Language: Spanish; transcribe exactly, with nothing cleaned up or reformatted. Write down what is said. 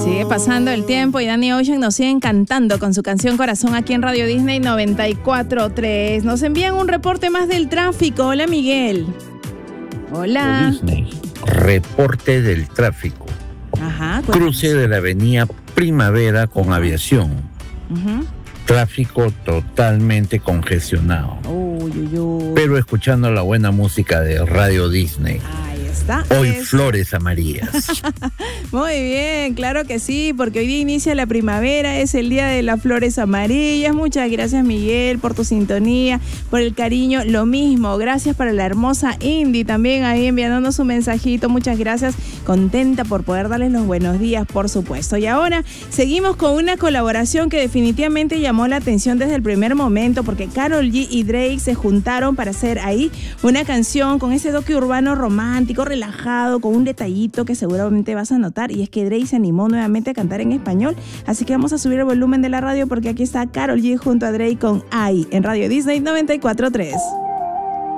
Sigue pasando el tiempo y Danny Ocean nos sigue encantando con su canción Corazón aquí en Radio Disney noventa y cuatro punto tres. Nos envían un reporte más del tráfico. Hola, Miguel. Hola. Disney. Reporte del tráfico. Ajá. Cruce de la avenida Primavera con Aviación. Uh-huh. Tráfico totalmente congestionado. Uy, uy, uy. Pero escuchando la buena música de Radio Disney. Ahí está. Hoy es... flores amarillas. Muy bien, claro que sí, porque hoy día inicia la primavera, es el día de las flores amarillas. Muchas gracias, Miguel, por tu sintonía, por el cariño. Lo mismo, gracias para la hermosa Indy también ahí enviándonos un mensajito. Muchas gracias, contenta por poder darles los buenos días, por supuesto. Y ahora seguimos con una colaboración que definitivamente llamó la atención desde el primer momento, porque Karol G y Drake se juntaron para hacer ahí una canción con ese toque urbano romántico, relajado, con un detallito que seguramente vas a notar, y es que Drake se animó nuevamente a cantar en español, así que vamos a subir el volumen de la radio porque aquí está Karol G junto a Drake con Ay en Radio Disney noventa y cuatro punto tres.